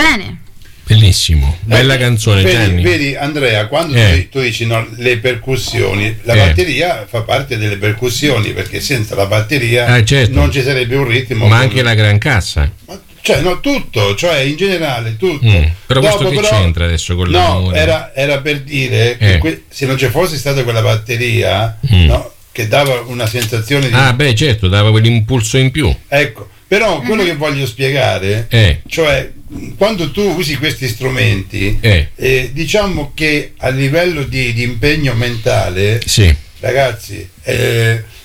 bene. Bellissimo, bella canzone, Gianni. Vedi Andrea, quando tu dici no, le percussioni, la batteria fa parte delle percussioni, perché senza la batteria certo, non ci sarebbe un ritmo. Ma anche la gran cassa. Cioè, no, tutto, cioè in generale tutto. Però questo che c'entra adesso con l'amore? No, era per dire che se non ci fosse stata quella batteria, no, che dava una sensazione di... certo, dava quell'impulso in più. Ecco, però quello che voglio spiegare, cioè quando tu usi questi strumenti, diciamo che a livello di impegno mentale, ragazzi,